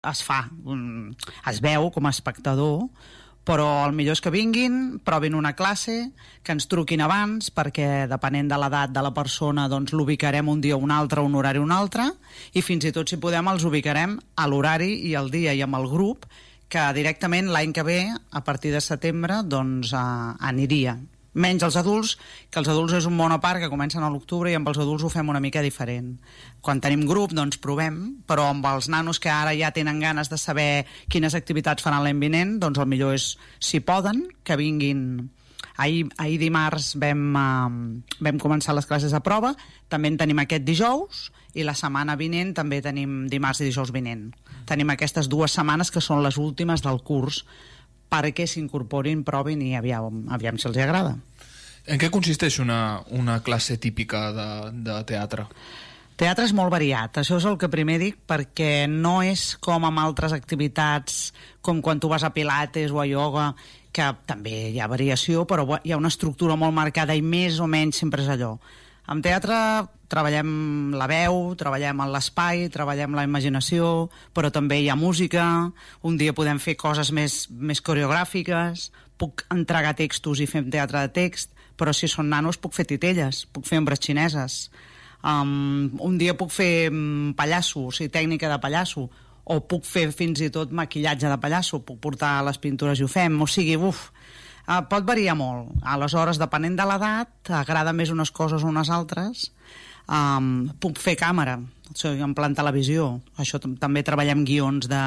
es fa, es veu com a espectador, però el millor és que vinguin, provin una classe, que ens truquin abans, perquè depenent de l'edat de la persona doncs l'ubicarem un dia o un altre, un horari o un altre, i fins i tot, si podem, els ubicarem a l'horari i al dia i amb el grup, que directament l'any que ve, a partir de setembre, doncs aniria. Menys els adults, que els adults és un món a part que comencen a l'octubre i amb els adults ho fem una mica diferent. Quan tenim grup, doncs provem, però amb els nanos que ara ja tenen ganes de saber quines activitats faran l'any vinent, doncs el millor és, si poden, que vinguin. Ahir dimarts vam començar les classes a prova, també en tenim aquest dijous, i la setmana vinent també tenim dimarts i dijous vinent. Tenim aquestes 2 setmanes que són les últimes del curs, perquè s'incorporin, provin i aviam si els agrada. En què consisteix una classe típica de teatre? Teatre és molt variat, això és el que primer dic, perquè no és com amb altres activitats, com quan tu vas a pilates o a ioga, que també hi ha variació, però hi ha una estructura molt marcada i més o menys sempre és allò. En teatre treballem la veu, treballem l'espai, treballem la imaginació, però també hi ha música, un dia podem fer coses més coreogràfiques, puc entregar textos i fer teatre de text, però si són nanos puc fer titelles, puc fer ombres xineses, un dia puc fer pallasso, o sigui, tècnica de pallasso, o puc fer fins i tot maquillatge de pallasso, puc portar les pintures i ho fem, o sigui, pot variar molt. Aleshores, depenent de l'edat, agrada més unes coses o unes altres. Puc fer càmera, o sigui, en plan televisió. Això també treballem guions de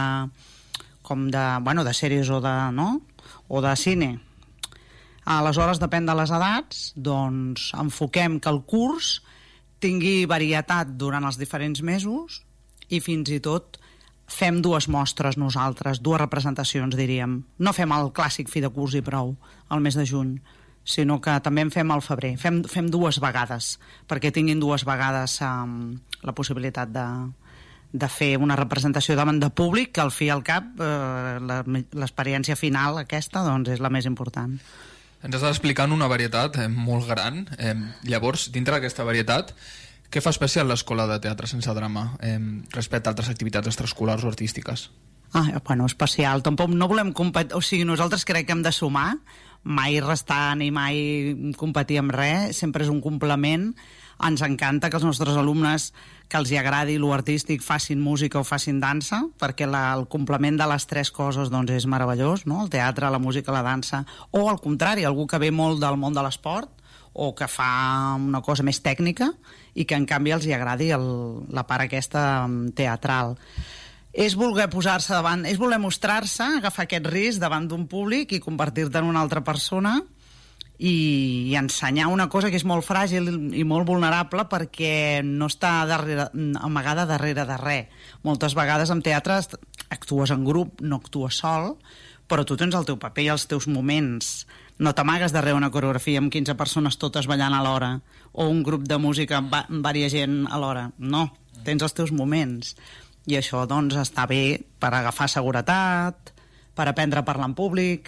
sèries o de cine. Aleshores, depèn de les edats, doncs enfoquem que el curs tingui varietat durant els diferents mesos i fins i tot fem 2 mostres nosaltres, 2 representacions, diríem. No fem el clàssic fi de curs i prou, al mes de juny, sinó que també en fem al febrer. Fem 2 vegades, perquè tinguin 2 vegades la possibilitat de fer una representació davant de públic, que al fi i al cap l'experiència final aquesta doncs, és la més important. Ens estàs explicant una varietat molt gran. Llavors, dintre d'aquesta varietat, què fa especial l'Escola de Teatre Sense Drama respecte a altres activitats extraescolars o artístiques? Especial. Tampoc no volem competir, o sigui, nosaltres crec que hem de sumar, mai restar ni mai competir amb res, sempre és un complement. Ens encanta que els nostres alumnes, que els hi agradi lo artístic, facin música o facin dansa, perquè el complement de les 3 coses doncs, és meravellós, no? El teatre, la música, la dansa, o al contrari, algú que ve molt del món de l'esport, o que fa una cosa més tècnica i que en canvi els hi agradi la part aquesta teatral. És voler posar-se davant, és voler mostrar-se, agafar aquest risc davant d'un públic i convertir-te en una altra persona i ensenyar una cosa que és molt fràgil i molt vulnerable perquè no està amagada darrere de res. Moltes vegades en teatre actues en grup, no actues sol, però tu tens el teu paper i els teus moments. No t'amagues darrere una coreografia amb 15 persones totes ballant alhora o un grup de música amb diversa gent alhora. No, tens els teus moments. I això, doncs, està bé per agafar seguretat, per aprendre a parlar en públic,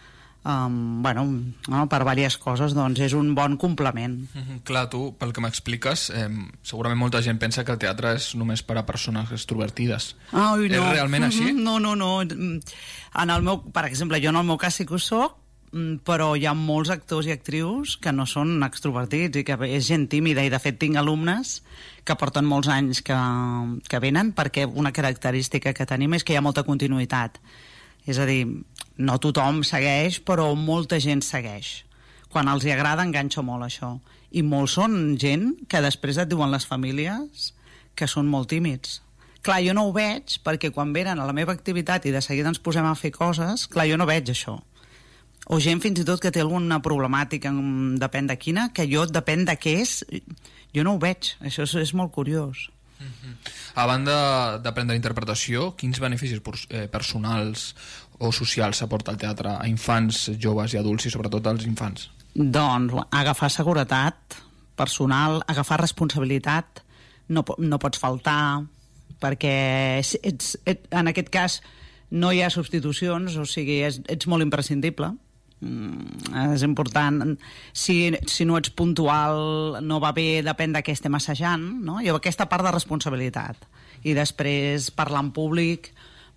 per diverses coses, doncs és un bon complement. Clar, tu, pel que m'expliques, segurament molta gent pensa que el teatre és només per a persones extrovertides. Ai, no. És realment així? No. Per exemple, jo en el meu cas sí que ho soc, però hi ha molts actors i actrius que no són extrovertits i que és gent tímida, i de fet tinc alumnes que porten molts anys que venen, perquè una característica que tenim és que hi ha molta continuïtat. És a dir, no tothom segueix, però molta gent segueix. Quan els hi agrada, enganxa molt això. I molts són gent que després et diuen les famílies que són molt tímids. Clar, jo no ho veig, perquè quan venen a la meva activitat i de seguida ens posem a fer coses, clar, jo no veig això. O gent fins i tot que té alguna problemàtica, depèn de quina, que jo, depèn de què és, jo no ho veig. Això és molt curiós. A banda d'aprendre interpretació, quins beneficis personals o socials s'aporta al teatre a infants, joves i adults, i sobretot als infants? Doncs agafar seguretat personal, agafar responsabilitat, no pots faltar, perquè en aquest cas no hi ha substitucions, o sigui, ets molt imprescindible. És important. Si no ets puntual, no va bé, depèn de què estem assajant, no? I aquesta part de responsabilitat. I després parlar en públic,